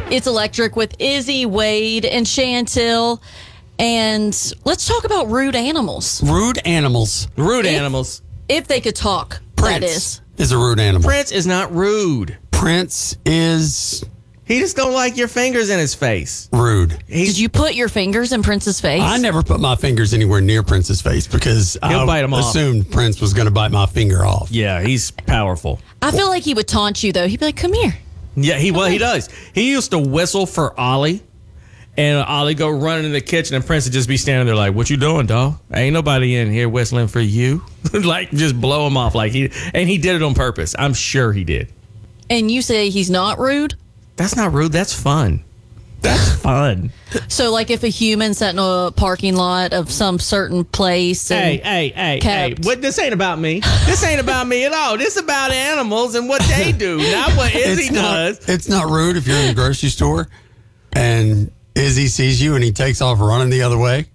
It's Electric with Izzy, Wade, and Chantel. And let's talk about rude animals. Rude animals. Rude animals. If they could talk, Prince that is. a rude animal. Prince is not rude. Prince is He just don't like your fingers in his face. rude. Did you put your fingers in Prince's face? I never put my fingers anywhere near Prince's face because He'll bite 'em off. assumed Prince was going to bite my finger off. Yeah, he's powerful. I feel like he would taunt you, though. He'd be like, come here. Yeah, he does. He used to whistle for Ollie, and Ollie go running in the kitchen, and Prince would just be standing there like, "What you doing, dog? Ain't nobody in here whistling for you." Like, just blow him off. And he did it on purpose. I'm sure he did. And you say he's not rude? That's not rude. That's fun. That's fun. So, like, if a human sat in a parking lot of some certain place. And Hey. kept- What? This ain't about me. This ain't about me at all. This about animals and what they do, not what Izzy does. It's not rude if you're in the grocery store and Izzy sees you and he takes off running the other way.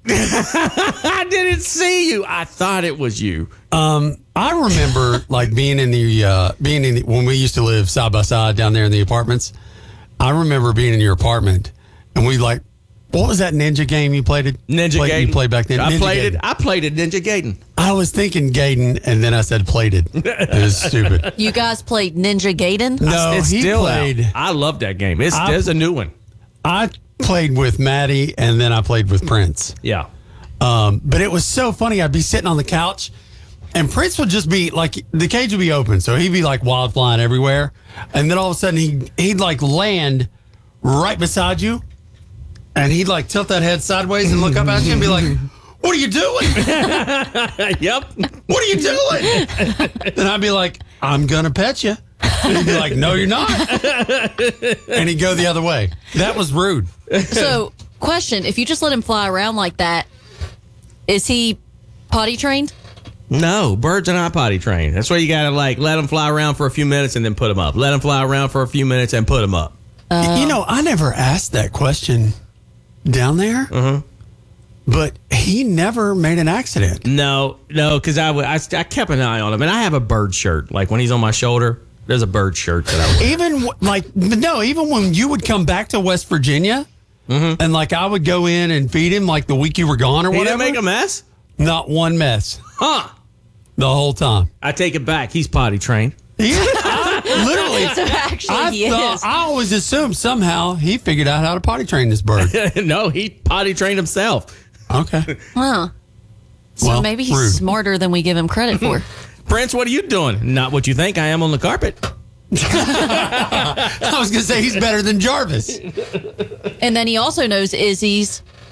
I didn't see you. I thought it was you. I remember like being in the when we used to live side by side down there in the apartments. I remember being in your apartment and we like, what was that ninja game you played? Ninja Gaiden. You played back then. I Ninja played it. Gaiden. I played it. Ninja Gaiden. I was thinking Gaiden and then I said plated. It was stupid. You guys played Ninja Gaiden? No, It's he still played. out. I love that game. There's a new one. I played with Maddie and then I played with Prince. Yeah. But it was so funny. I'd be sitting on the couch and Prince would just be like, the cage would be open. So he'd be like wild flying everywhere. And then all of a sudden he'd like land right beside you. And he'd like tilt that head sideways and look up at you and be like, what are you doing? Yep. What are you doing? Then I'd be like, I'm going to pet you. And he'd be like, no, you're not. And he'd go the other way. That was rude. So, question, if you just let him fly around like that, is he potty trained? No, birds are not potty trained. That's why you gotta like let them fly around for a few minutes and then put them up. Let them fly around for a few minutes and put them up. You know, I never asked that question down there. But he never made an accident. No, because I kept an eye on him, and I have a bird shirt. Like when he's on my shoulder, there's a bird shirt that I wear. Even when you would come back to West Virginia, and like I would go in and feed him like the week you were gone or He whatever. didn't make a mess? Not one mess. Huh. The whole time. I take it back. He's potty trained. Literally. So actually, he is. I always assumed somehow he figured out how to potty train this bird. No, he potty trained himself. Okay. Huh. So Well, maybe he's rude. smarter than we give him credit for. Prince, what are you doing? Not what you think I am on the carpet. I was going to say he's better than Jarvis. And then he also knows Izzy's